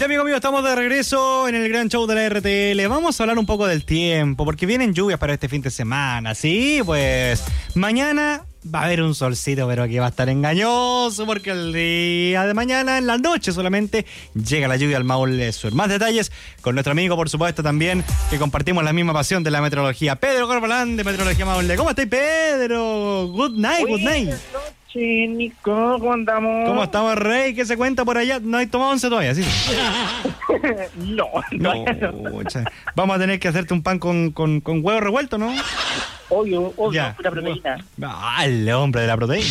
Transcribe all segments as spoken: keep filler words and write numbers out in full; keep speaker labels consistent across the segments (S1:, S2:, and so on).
S1: Sí, amigo mío, estamos de regreso en el gran show de la R T L. Vamos a hablar un poco del tiempo, porque vienen lluvias para este fin de semana. Sí, pues mañana va a haber un solcito, pero que va a estar engañoso, porque el día de mañana, en la noche solamente, llega la lluvia al Maule Sur. Más detalles con nuestro amigo, por supuesto, también, que compartimos la misma pasión de la meteorología. Pedro Corbalán, de Meteorología Maule. ¿Cómo estáis, Pedro? Good night, good night.
S2: Buenas noches, Nico, ¿cómo andamos?
S1: ¿Cómo estamos, Rey? ¿Qué se cuenta por allá? ¿No hay tomado once todavía? Sí.
S2: no,
S1: no,
S2: no.
S1: Vamos a tener que hacerte un pan con, con, con huevo revuelto, ¿no?
S2: Obvio, obvio,
S1: Ya.
S2: pura proteína.
S1: Ah, el hombre de la proteína.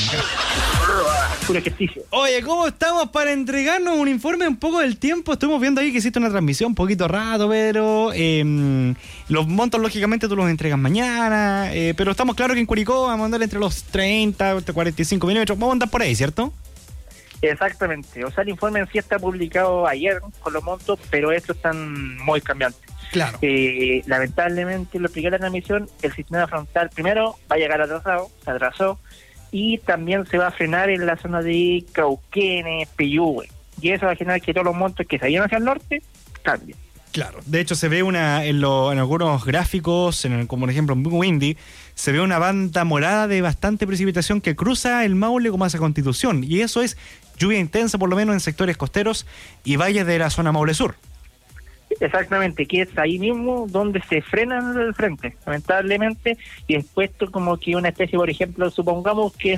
S2: Puro ejercicio.
S1: Oye, ¿cómo estamos para entregarnos un informe un poco del tiempo? Estuvimos viendo ahí que hiciste una transmisión un poquito rato, Pedro. Eh, los montos, lógicamente, tú los entregas mañana. Eh, pero estamos claros que en Curicó vamos a andar entre los treinta, cuarenta y cinco milímetros. Vamos a andar por ahí, ¿cierto?
S2: Exactamente. O sea, el informe en sí está publicado ayer con los montos, pero estos están muy cambiantes.
S1: Claro.
S2: Eh, lamentablemente, lo expliqué en la transmisión, el sistema frontal primero va a llegar atrasado, se atrasó, y también se va a frenar en la zona de Cauquenes, Peyúgue. Y eso va a generar que todos los montos que se vayan hacia el norte cambien.
S1: Claro, de hecho se ve una en, lo, en algunos gráficos, en el, como por ejemplo en Windy, se ve una banda morada de bastante precipitación que cruza el Maule como hacia Constitución, y eso es lluvia intensa por lo menos en sectores costeros y valles de la zona Maule Sur.
S2: Exactamente, que es ahí mismo donde se frenan el frente, lamentablemente, y es puesto como que una especie, por ejemplo, supongamos que es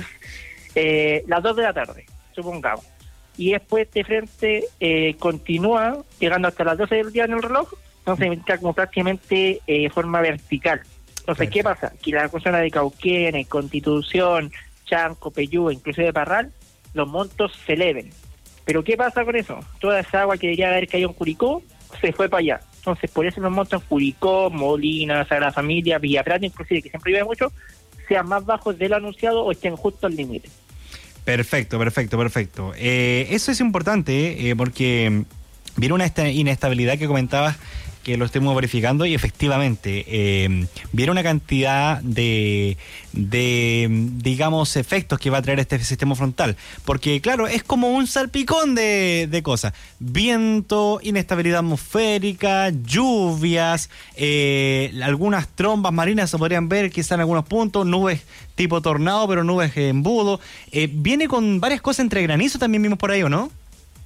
S2: eh, las dos de la tarde, supongamos, y después este frente eh, continúa llegando hasta las doce del día en el reloj, entonces está como prácticamente de eh, forma vertical. Entonces, ¿qué pasa? Que la zona de Cauquenes, Constitución, Chanco, Peyúgue, inclusive Parral, los montos se eleven. Pero ¿qué pasa con eso? Toda esa agua que debería haber caído en Curicó se fue para allá. Entonces, por eso los montos en Curicó, Molina, Sagrada Familia, Villa Prata, inclusive, que siempre llueve mucho, sean más bajos de lo anunciado o estén justo al límite.
S1: Perfecto, perfecto, perfecto. Eh, eso es importante, eh, porque viene una esta inestabilidad que comentabas, que lo estemos verificando, y efectivamente eh, viene una cantidad de, de, digamos, efectos que va a traer este sistema frontal, porque claro, es como un salpicón de, de cosas: viento, inestabilidad atmosférica, lluvias, eh, algunas trombas marinas se podrían ver quizá en algunos puntos, nubes tipo tornado, pero nubes en embudo, eh, viene con varias cosas entre granizo también vimos por ahí, ¿o no?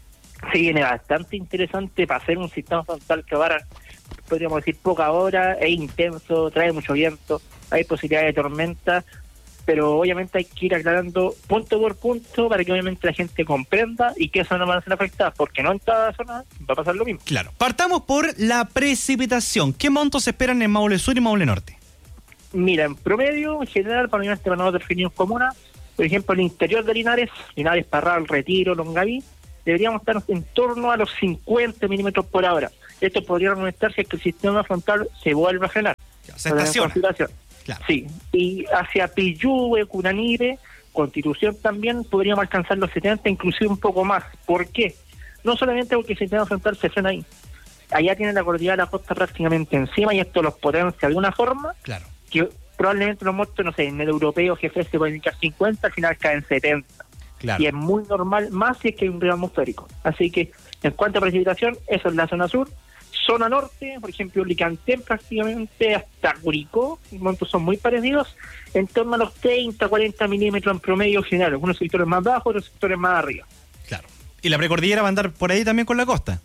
S2: Sí, viene bastante interesante para hacer un sistema frontal que va a, podríamos decir, poca hora, es intenso, trae mucho viento, hay posibilidad de tormenta, pero obviamente hay que ir aclarando punto por punto para que obviamente la gente comprenda y qué zonas van a ser afectadas, porque no en todas zonas va a pasar lo mismo.
S1: Claro. Partamos por la precipitación. ¿Qué montos se esperan en Maule Sur y Maule Norte?
S2: Mira, en promedio, en general, para unidades para no definir comunas, por ejemplo, el interior de Linares, Linares, Parral, Retiro, Longaví, deberíamos estar en torno a los cincuenta milímetros por hora. Esto podría aumentar si es que el sistema frontal se vuelve a frenar.
S1: Se estaciona.
S2: Claro. Sí, y hacia Peyúgue, Curanipe, Constitución también podríamos alcanzar los setenta, inclusive un poco más. ¿Por qué? No solamente porque el sistema frontal se frena ahí. Allá tiene la cordillera de la costa prácticamente encima, y esto los potencia de alguna forma.
S1: Claro.
S2: Que probablemente los muertos, no sé, en el europeo jefe se pueden indicar cincuenta, al final caen setenta.
S1: Claro.
S2: Y es muy normal, más si es que hay un río atmosférico. Así que, en cuanto a precipitación, eso es la zona sur. Zona norte, por ejemplo, Licantén prácticamente hasta Curicó, los montos son muy parecidos, en torno a los treinta, cuarenta milímetros en promedio general, algunos sectores más bajos, otros sectores más arriba.
S1: Claro. ¿Y la precordillera va a andar por ahí también con la costa?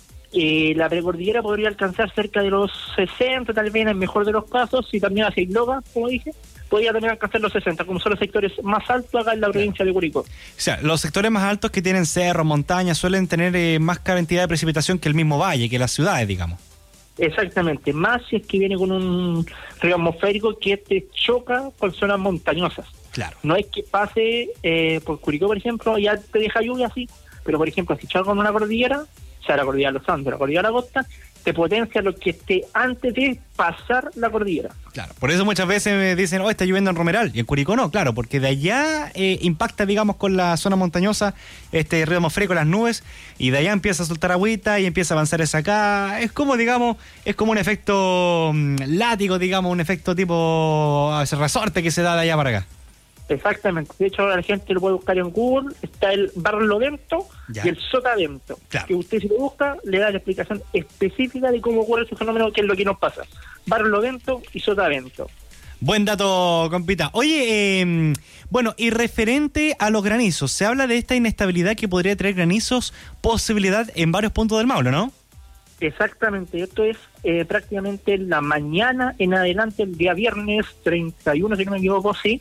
S2: Eh, la precordillera podría alcanzar cerca de los sesenta, tal vez en el mejor de los casos, y también hacia Isloga, como dije, podría también alcanzar los sesenta, como son los sectores más altos acá en la provincia de Curicó.
S1: O sea, los sectores más altos que tienen cerros, montañas, suelen tener eh, más cantidad de precipitación que el mismo valle, que las ciudades, digamos.
S2: Exactamente, más si es que viene con un río atmosférico que te choca con zonas montañosas.
S1: Claro.
S2: No es que pase eh, por Curicó, por ejemplo, ya te deja lluvia así, pero por ejemplo, si choca con una cordillera, o sea, la cordillera de los Andes, la cordillera de la costa, te potencia lo que esté antes de pasar la cordillera.
S1: Claro, por eso muchas veces me dicen, oh, está lloviendo en Romeral, y en Curicó no, claro, porque de allá eh, impacta, digamos, con la zona montañosa, este río atmosférico, las nubes, y de allá empieza a soltar agüita y empieza a avanzar esa acá. Es como, digamos, es como un efecto um, látigo, digamos, un efecto tipo uh, resorte que se da de allá para acá.
S2: Exactamente. De hecho, la gente lo puede buscar en Google. Está el Barlovento
S1: Ya.
S2: y el Sotavento.
S1: Claro.
S2: Que usted, si lo busca, le da la explicación específica de cómo ocurre ese fenómeno, qué es lo que nos pasa. Barlovento y Sotavento.
S1: Buen dato, compita. Oye, eh, bueno, y referente a los granizos, se habla de esta inestabilidad que podría traer granizos, posibilidad en varios puntos del Maule, ¿no?
S2: Exactamente. Esto es eh, prácticamente la mañana en adelante, el día viernes treinta y uno, si no me equivoco, sí.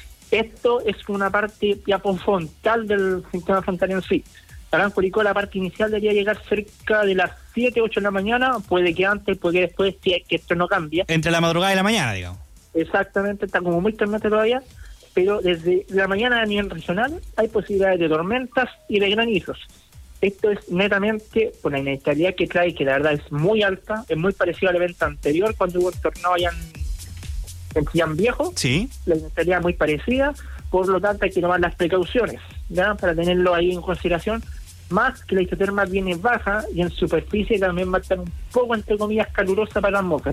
S2: Esto es una parte ya frontal del sistema frontal en sí. Acá en Curicó la parte inicial debería llegar cerca de las siete, ocho de la mañana, puede que antes, puede que después, si es que esto no cambia.
S1: Entre la madrugada y la mañana, digamos.
S2: Exactamente, está como muy tormenta todavía, pero desde la mañana a nivel regional hay posibilidades de tormentas y de granizos. Esto es netamente por la inestabilidad que trae, que la verdad es muy alta, es muy parecido al evento anterior cuando hubo el tornado allá en, en Chillán Viejo.
S1: Sí.
S2: La inestabilidad es muy parecida, por lo tanto hay que tomar las precauciones, ¿ya? Para tenerlo ahí en consideración, más que la isoterma viene baja y en superficie también va a estar un poco, entre comillas, calurosa para la atmósfera.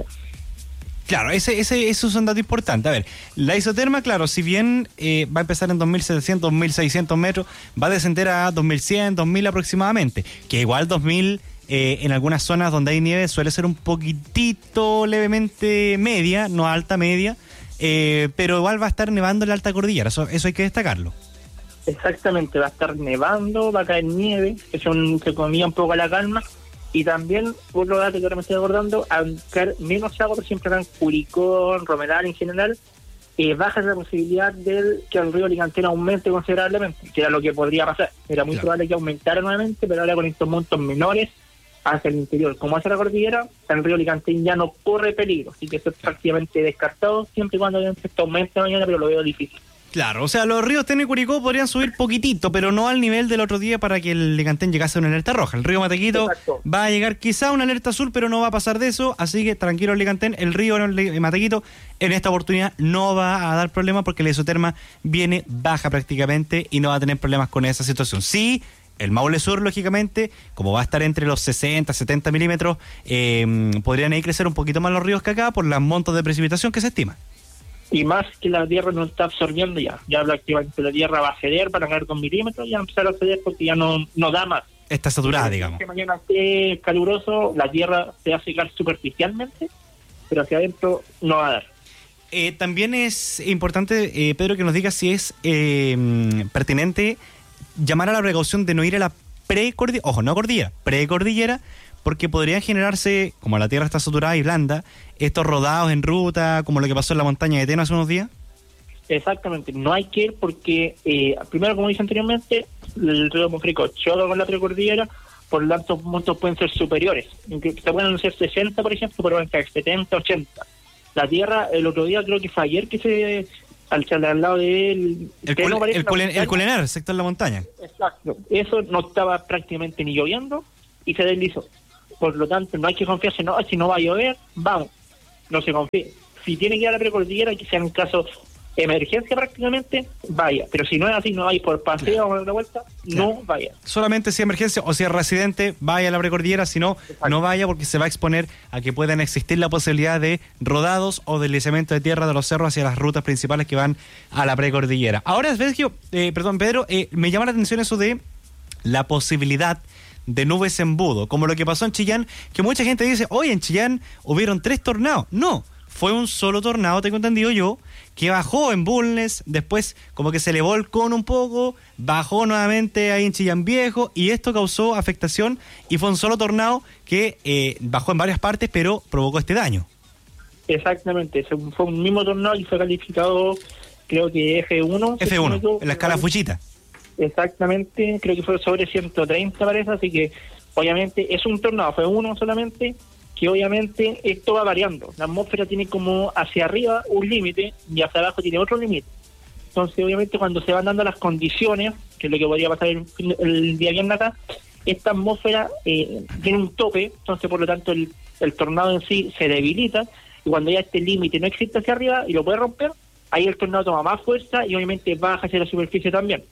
S1: Claro, ese, ese, eso es un dato importante. A ver, la isoterma, claro, si bien eh, va a empezar en dos mil setecientos, dos mil seiscientos metros, va a descender a dos mil cien, dos mil aproximadamente, que igual dos mil eh, en algunas zonas donde hay nieve suele ser un poquitito levemente media, no alta, media, eh, pero igual va a estar nevando en la alta cordillera, eso, eso hay que destacarlo.
S2: Exactamente, va a estar nevando, va a caer nieve, eso se comía un poco a la calma. Y también, otro dato que ahora me estoy acordando, al caer menos agua, por ejemplo, acá en Curicó, en Romeral en general, eh, baja la posibilidad de que el río Licantén aumente considerablemente, que era lo que podría pasar. Era muy
S1: Claro.
S2: probable que aumentara nuevamente, pero ahora con estos montos menores hacia el interior, como hacia la cordillera, el río Licantén ya no corre peligro, así que eso es prácticamente descartado, siempre y cuando esto aumente mañana, pero lo veo difícil.
S1: Claro, o sea, los ríos Tene y Curicó podrían subir poquitito, pero no al nivel del otro día para que el Licantén llegase a una alerta roja. El río Matequito
S2: Exacto.
S1: va a llegar quizá a una alerta azul, pero no va a pasar de eso, así que tranquilo el Licantén, el río el Matequito en esta oportunidad no va a dar problemas porque la isoterma viene baja prácticamente y no va a tener problemas con esa situación. Sí, el Maule Sur, lógicamente, como va a estar entre los sesenta, setenta milímetros, eh, podrían ahí crecer un poquito más los ríos que acá por los montos de precipitación que se estima.
S2: Y más que la tierra no está absorbiendo ya, ya prácticamente la tierra va a ceder para ganar dos milímetros y va a empezar a ceder porque ya no, no da más.
S1: Está saturada, digamos.
S2: Que mañana esté caluroso, la tierra se va a secar superficialmente, pero hacia adentro no va a dar.
S1: Eh, también es importante, eh, Pedro, que nos diga si es eh, pertinente llamar a la precaución de no ir a la precordillera, ojo, no cordillera, precordillera, porque podrían generarse, como la tierra está saturada y blanda, estos rodados en ruta, como lo que pasó en la montaña de Teno hace unos días.
S2: Exactamente, no hay que ir porque, eh, primero, como dije anteriormente, el río Monfrico choca con la precordillera, por lo tanto, montos pueden ser superiores. Se pueden ser sesenta, por ejemplo, pero pueden ser setenta, ochenta. La tierra, el otro día, creo que fue ayer que se, al, al lado de él,
S1: El,
S2: Teno,
S1: cul,
S2: parece,
S1: el, culen, el Culenar, el sector de la montaña.
S2: Exacto, eso no estaba prácticamente ni lloviendo y se deslizó. Por lo tanto, no hay que confiarse, no, si no va a llover, vamos, no se confíe. Si tiene que ir a la precordillera, que sea en caso de emergencia prácticamente, vaya. Pero si no es así, no hay por paseo o de vuelta,
S1: Claro.
S2: no vaya.
S1: Solamente si es emergencia o si es residente, vaya a la precordillera, si no,
S2: Exacto.
S1: no vaya porque se va a exponer a que puedan existir la posibilidad de rodados o deslizamiento de tierra de los cerros hacia las rutas principales que van a la precordillera. Ahora, Sergio, eh, perdón, Pedro, eh, me llama la atención eso de la posibilidad de nubes embudo, como lo que pasó en Chillán, que mucha gente dice, oye, en Chillán hubieron tres tornados. No, fue un solo tornado, tengo entendido yo, que bajó en Bulnes, después como que se elevó el cono un poco, bajó nuevamente ahí en Chillán Viejo, y esto causó afectación, y fue un solo tornado que eh, bajó en varias partes, pero provocó este daño.
S2: Exactamente, ese fue un mismo torneo y fue calificado, creo que F uno.
S1: F uno, en la escala Fuchita.
S2: Exactamente, creo que fue sobre ciento treinta parece, así que obviamente es un tornado, fue uno solamente, que obviamente esto va variando. La atmósfera tiene como hacia arriba un límite y hacia abajo tiene otro límite. Entonces obviamente cuando se van dando las condiciones, que es lo que podría pasar el, el día viernes acá, esta atmósfera eh, tiene un tope, entonces por lo tanto el, el tornado en sí se debilita, y cuando ya este límite no existe hacia arriba y lo puede romper, ahí el tornado toma más fuerza y obviamente baja hacia la superficie también.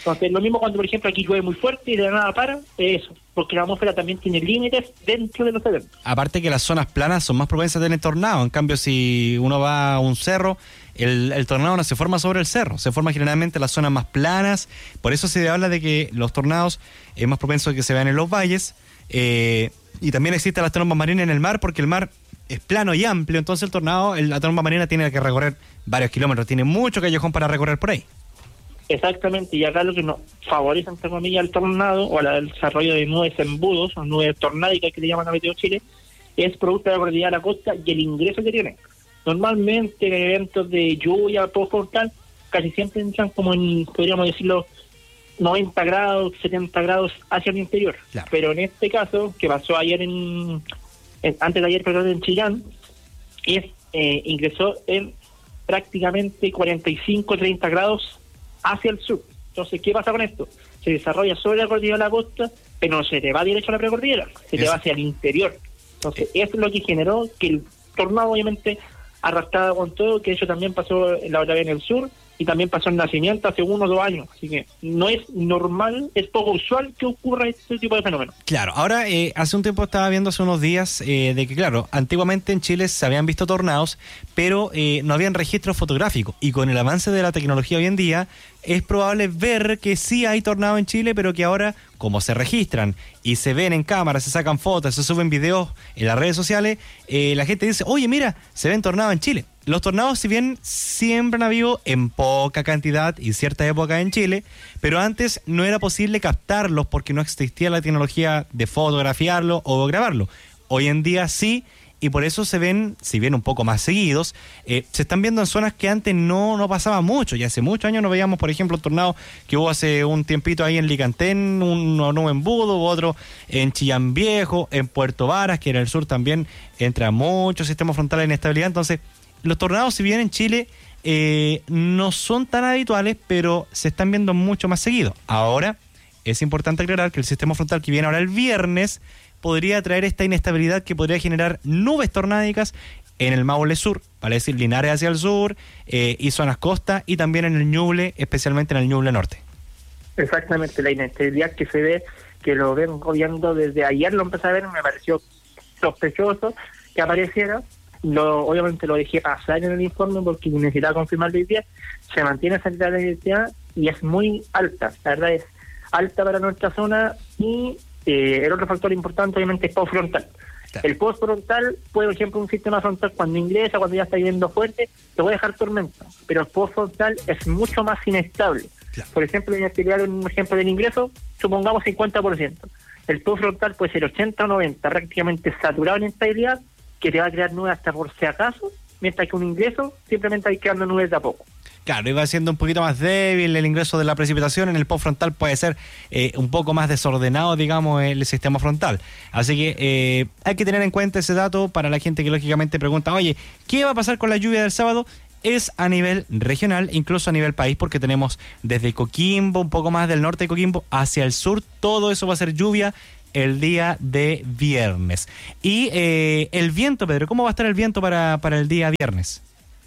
S2: Entonces, lo mismo cuando, por ejemplo, aquí llueve muy fuerte y de la nada para, es eso, porque la atmósfera también tiene límites dentro de los eventos.
S1: Aparte que las zonas planas son más propensas a tener tornado. En cambio, si uno va a un cerro, el, el tornado no se forma sobre el cerro, se forma generalmente en las zonas más planas. Por eso se habla de que los tornados es más propenso que se vean en los valles. Eh, y también existen las trombas marinas en el mar, porque el mar es plano y amplio. Entonces el tornado, el, la tromba marina tiene que recorrer varios kilómetros, tiene mucho callejón para recorrer por ahí.
S2: Exactamente, y acá lo que nos favorece, entre comillas, el tornado o el desarrollo de nubes embudos o nubes tornádicas que le llaman a Meteo Chile, es producto de la cordillera de la costa y el ingreso que tiene. Normalmente en eventos de lluvia postfrontal casi siempre entran como en, podríamos decirlo, noventa grados, setenta grados hacia el interior. Claro. Pero en este caso, que pasó ayer en, en antes de ayer, perdón, en Chillán, es, eh, ingresó en prácticamente cuarenta y cinco, treinta grados hacia el sur. Entonces, ¿qué pasa con esto? Se desarrolla sobre la cordillera de la costa, pero no se te va derecho a la precordillera, se te va hacia el interior. Entonces, eso es lo que generó que el tornado, obviamente, arrastraba con todo, que eso también pasó la otra vez en el sur, y también pasó en Nacimiento hace uno o dos años. Así que no es normal, es poco usual que ocurra este tipo de fenómenos.
S1: Claro, ahora eh, hace un tiempo estaba viendo, hace unos días, eh, de que claro, antiguamente en Chile se habían visto tornados, pero eh, no habían registros fotográficos. Y con el avance de la tecnología hoy en día, es probable ver que sí hay tornados en Chile, pero que ahora, como se registran y se ven en cámara, se sacan fotos, se suben videos en las redes sociales, eh, la gente dice, oye, mira, se ven tornados en Chile. Los tornados, si bien siempre han habido en poca cantidad y cierta época en Chile, pero antes no era posible captarlos porque no existía la tecnología de fotografiarlo o grabarlo. Hoy en día sí, y por eso se ven, si bien un poco más seguidos, eh, se están viendo en zonas que antes no, no pasaba mucho. Y hace muchos años no veíamos, por ejemplo, un tornado que hubo hace un tiempito ahí en Licantén, uno en Budo, otro en Chillán Viejo, en Puerto Varas, que en el sur también entra mucho sistema frontal de inestabilidad. Entonces, los tornados, si bien en Chile eh, no son tan habituales, pero se están viendo mucho más seguido. Ahora, es importante aclarar que el sistema frontal que viene ahora el viernes podría traer esta inestabilidad que podría generar nubes tornádicas en el Maule Sur, vale decir, Linares hacia el sur, eh, y zonas costa, y también en el Ñuble, especialmente en el Ñuble Norte.
S2: Exactamente, la inestabilidad que se ve, que lo vengo viendo desde ayer, lo empecé a ver, me pareció sospechoso que apareciera. Lo, obviamente lo dejé pasar en el informe porque necesitaba confirmarlo hoy día. Se mantiene esa inestabilidad y es muy alta, la verdad es alta para nuestra zona. Y eh, el otro factor importante obviamente es post-frontal. Claro. El post-frontal, por ejemplo, un sistema frontal cuando ingresa, cuando ya está yendo fuerte, te puede dejar tormenta, pero el post-frontal es mucho más inestable. Claro. Por ejemplo, la inestabilidad, un ejemplo del ingreso, supongamos cincuenta por ciento. El post-frontal puede ser ochenta o noventa, prácticamente saturado en inestabilidad, que te va a crear nubes hasta por si acaso, mientras que un ingreso simplemente hay creando nubes de a poco.
S1: Claro, iba siendo un poquito más débil el ingreso de la precipitación. En el post frontal puede ser eh, un poco más desordenado, digamos, el sistema frontal. Así que eh, hay que tener en cuenta ese dato para la gente que lógicamente pregunta, oye, ¿qué va a pasar con la lluvia del sábado? Es a nivel regional, incluso a nivel país, porque tenemos desde Coquimbo, un poco más del norte de Coquimbo, hacia el sur, todo eso va a ser lluvia el día de viernes. Y eh, el viento, Pedro, ¿cómo va a estar el viento para, para el día viernes?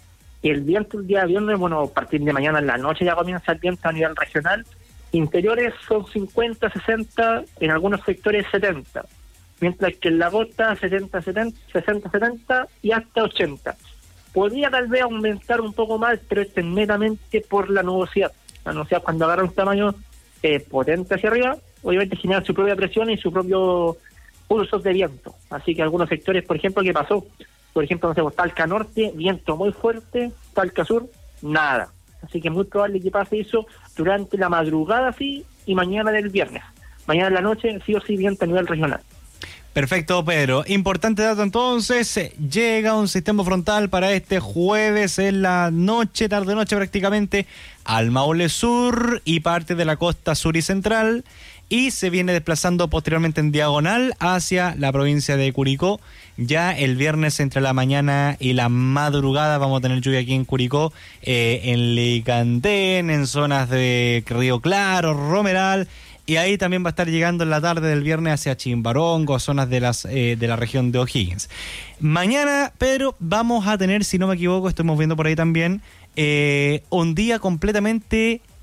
S2: El viento el día viernes, bueno, a partir de mañana en la noche ya comienza el viento a nivel regional. Interiores son cincuenta, sesenta, en algunos sectores setenta. Mientras que en la costa setenta, setenta, sesenta, setenta y hasta ochenta. Podría tal vez aumentar un poco más, pero esto es netamente por la nubosidad. La nubosidad cuando agarra un tamaño eh, potente hacia arriba, obviamente genera su propia presión y su propio pulsos de viento. Así que algunos sectores, por ejemplo, ¿qué pasó? Por ejemplo, no sé, Talca Norte, viento muy fuerte, Talca Sur, nada. Así que es muy probable que pase eso durante la madrugada, sí, y mañana del viernes. Mañana en la noche, sí o sí, viento a nivel regional.
S1: Perfecto, Pedro. Importante dato entonces, llega un sistema frontal para este jueves en la noche, tarde-noche prácticamente, al Maule Sur y parte de la costa sur y central, y se viene desplazando posteriormente en diagonal hacia la provincia de Curicó. Ya el viernes entre la mañana y la madrugada vamos a tener lluvia aquí en Curicó, eh, en Licantén, en zonas de Río Claro, Romeral, y ahí también va a estar llegando en la tarde del viernes hacia Chimbarongo, zonas de las eh, de la región de O'Higgins. Mañana, Pedro, vamos a tener, si no me equivoco, estamos viendo por ahí también, eh, un día completamente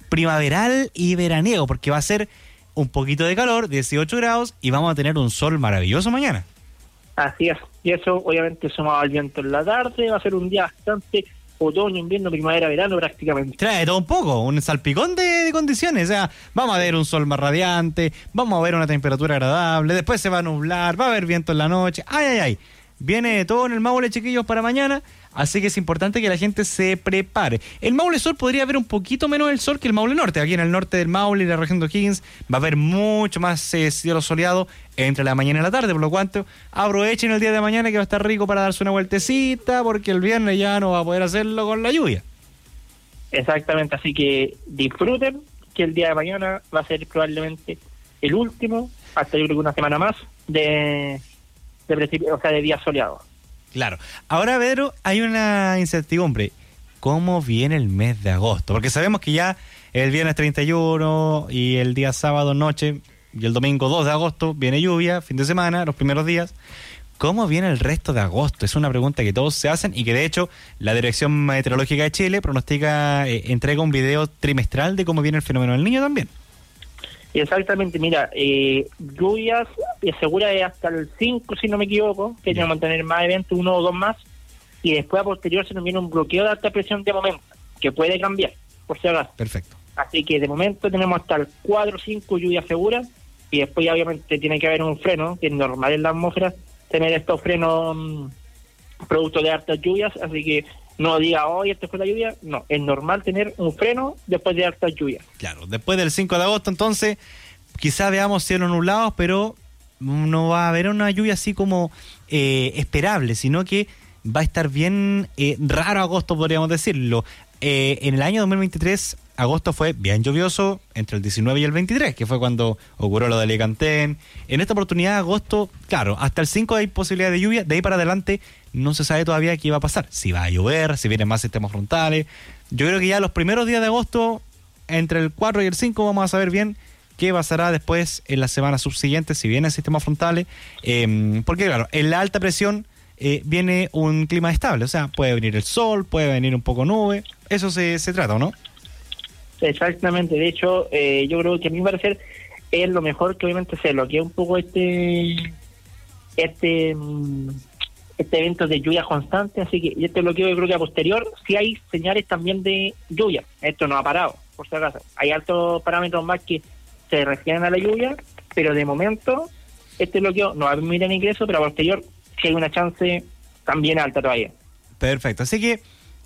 S1: primaveral y veraniego, porque va a ser un poquito de calor, dieciocho grados, y vamos a tener un sol maravilloso mañana.
S2: Así es, y eso obviamente sumado al viento en la tarde, va a ser un día bastante otoño, invierno, primavera, verano prácticamente.
S1: Trae todo un poco, un salpicón de, de condiciones, o sea, vamos a ver un sol más radiante, vamos a ver una temperatura agradable, después se va a nublar, va a haber viento en la noche, ay, ay, ay, viene todo en el Maule, chiquillos, para mañana, así que es importante que la gente se prepare. El Maule Sur podría haber un poquito menos el sol que el Maule Norte, aquí en el norte del Maule y la región de O'Higgins va a haber mucho más eh, cielo soleado entre la mañana y la tarde, por lo cuanto aprovechen el día de mañana que va a estar rico para darse una vueltecita, porque el viernes ya no va a poder hacerlo con la lluvia.
S2: Exactamente, así que disfruten que el día de mañana va a ser probablemente el último, hasta yo creo que una semana más, de, de, precip- o sea, de días soleados.
S1: Claro. Ahora, Pedro, hay una incertidumbre. ¿Cómo viene el mes de agosto? Porque sabemos que ya el viernes treinta y uno y el día sábado noche y el domingo dos de agosto viene lluvia, fin de semana, los primeros días. ¿Cómo viene el resto de agosto? Es una pregunta que todos se hacen y que de hecho la Dirección Meteorológica de Chile pronostica, eh, entrega un video trimestral de cómo viene el fenómeno del Niño también.
S2: Exactamente, mira, eh, lluvias eh, segura de hasta el cinco, si no me equivoco, que vamos a tener más eventos, uno o dos más, y después a posterior se nos viene un bloqueo de alta presión de momento, que puede cambiar, por si acaso.
S1: Perfecto.
S2: Así que de momento tenemos hasta el cuatro o cinco lluvias seguras, y después ya obviamente tiene que haber un freno, que es normal en la atmósfera, tener estos frenos mmm, producto de altas lluvias, así que no diga, hoy esto fue la lluvia, no, es normal tener un freno después de altas lluvias.
S1: Claro, después del cinco de agosto entonces quizá veamos cielos nublados, pero no va a haber una lluvia así como eh, esperable, sino que va a estar bien eh, raro agosto, podríamos decirlo. Eh, en el año dos mil veintitrés, agosto fue bien lluvioso entre el diecinueve y el veintitrés, que fue cuando ocurrió lo de Alicantén. En esta oportunidad, agosto, claro, hasta el cinco hay posibilidad de lluvia, de ahí para adelante no se sabe todavía qué va a pasar, si va a llover, si vienen más sistemas frontales. Yo creo que ya los primeros días de agosto, entre el cuatro y el cinco, vamos a saber bien qué pasará después en las semanas subsiguientes, si vienen sistemas frontales, eh, porque claro, en la alta presión eh, viene un clima estable, o sea, puede venir el sol, puede venir un poco nube, eso se, se trata, ¿o no?
S2: Exactamente, de hecho, eh, yo creo que a mi parecer es lo mejor que obviamente se bloquea un poco este este este evento de lluvia constante, así que este bloqueo yo creo que a posterior sí hay señales también de lluvia, esto no ha parado, por si acaso, hay altos parámetros más que se refieren a la lluvia, pero de momento este bloqueo no va a permitir ingreso, pero a posterior sí hay una chance también alta todavía.
S1: Perfecto, así que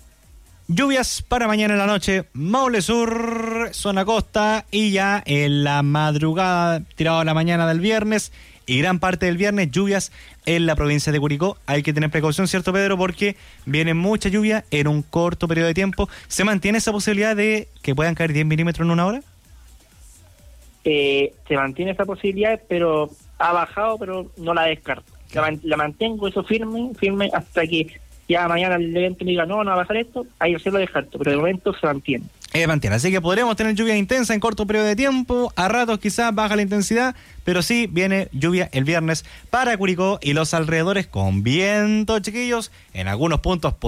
S1: lluvias para mañana en la noche, Maule Sur, zona costa, y ya en la madrugada, tirado a la mañana del viernes y gran parte del viernes, lluvias en la provincia de Curicó. Hay que tener precaución, ¿cierto, Pedro? Porque viene mucha lluvia en un corto periodo de tiempo. ¿Se mantiene esa posibilidad de que puedan caer diez milímetros en una hora?
S2: Eh, se mantiene esa posibilidad, pero ha bajado, pero no la descarto. La, man- la mantengo eso firme, firme hasta que ya mañana el evento me diga, no, no va a bajar esto, ahí sí lo descarto, pero de momento se mantiene.
S1: Eh, mantiene, así que podremos tener lluvia intensa en corto periodo de tiempo, a ratos quizás baja la intensidad, pero sí viene lluvia el viernes para Curicó y los alrededores con viento, chiquillos, en algunos puntos